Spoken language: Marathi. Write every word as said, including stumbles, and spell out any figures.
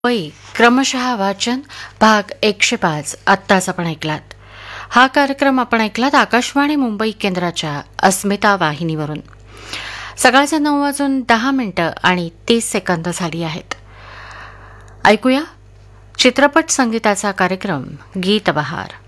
वही क्रमशः वाचन भाग एकशे पाच आत्ताच आपण ऐकलात. हा कार्यक्रम आपण ऐकलात आकाशवाणी मुंबई केंद्राच्या अस्मिता वाहिनीवरून. सकाळचे नऊ वाजून दहा मिनिटं आणि तीस सेकंद झाली आहेत. ऐकूया चित्रपट संगीताचा कार्यक्रम गीत बहार.